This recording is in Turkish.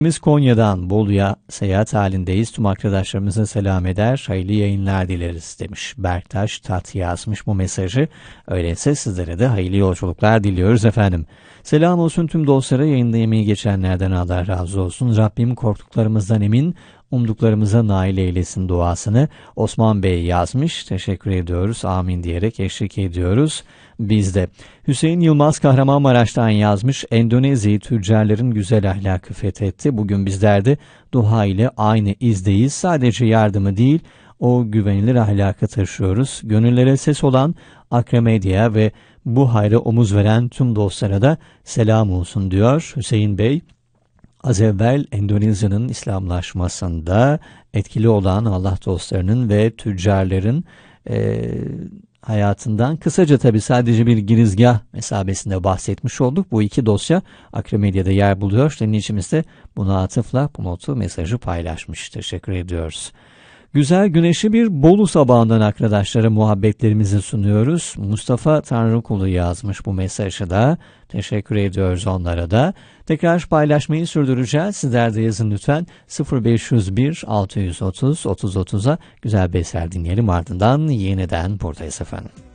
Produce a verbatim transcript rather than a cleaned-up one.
Biz Konya'dan Bolu'ya seyahat halindeyiz. Tüm arkadaşlarımıza selam eder, hayırlı yayınlar dileriz demiş. Berktaş Tat yazmış bu mesajı. Öyleyse sizlere de hayırlı yolculuklar diliyoruz efendim. Selam olsun tüm dostlara, yayında emeği geçenlerden Allah razı olsun. Rabbim korktuklarımızdan emin, umduklarımıza nail eylesin duasını Osman Bey yazmış. Teşekkür ediyoruz. Amin diyerek eşlik ediyoruz. Biz de. Hüseyin Yılmaz Kahramanmaraş'tan yazmış. Endonezya'yı tüccarların güzel ahlakı fethetti. Bugün bizler de dua ile aynı izdeyiz. Sadece yardımı değil, o güvenilir ahlakı taşıyoruz. Gönüllere ses olan Akremedya ve bu hayra omuz veren tüm dostlara da selam olsun diyor Hüseyin Bey. Az evvel Endonezya'nın İslamlaşmasında etkili olan Allah dostlarının ve tüccarların e, hayatından kısaca, tabi sadece bir girizgah mesabesinde bahsetmiş olduk. Bu iki dosya Akremedya'da yer buluyor. Dinleyicimiz de buna atıfla bu notu, mesajı paylaşmış. Teşekkür ediyoruz. Güzel güneşli bir Bolu sabahından arkadaşlara muhabbetlerimizi sunuyoruz. Mustafa Tanrıkulu yazmış bu mesajı da. Teşekkür ediyoruz onlara da. Tekrar paylaşmayı sürdüreceğiz. Sizler de yazın lütfen. sıfır beş yüz bir altı yüz otuz otuz otuza güzel bir eser dinleyelim, ardından yeniden buradayız efendim.